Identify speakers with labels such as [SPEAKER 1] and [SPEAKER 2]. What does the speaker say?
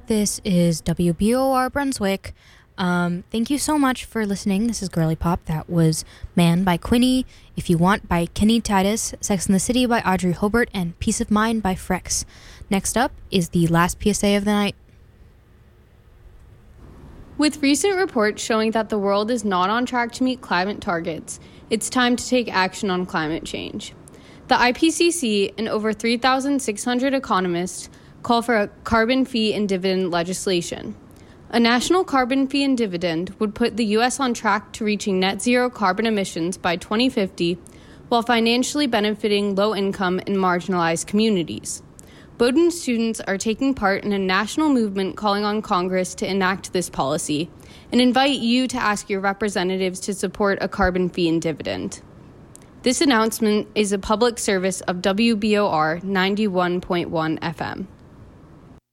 [SPEAKER 1] This is WBOR Brunswick. Thank you so much for listening. This is Girly Pop. That was Man by Quinny, If You Want by Kenny Titus, Sex and the City by Audrey Hobart, and Peace of Mind by Frex. Next up is the last PSA of the night.
[SPEAKER 2] With recent reports showing that the world is not on track to meet climate targets, it's time to take action on climate change. The IPCC and over 3,600 economists call for a carbon fee and dividend legislation. A national carbon fee and dividend would put the U.S. on track to reaching net zero carbon emissions by 2050, while financially benefiting low-income and marginalized communities. Bowdoin students are taking part in a national movement calling on Congress to enact this policy and invite you to ask your representatives to support a carbon fee and dividend. This announcement is a public service of WBOR 91.1 FM.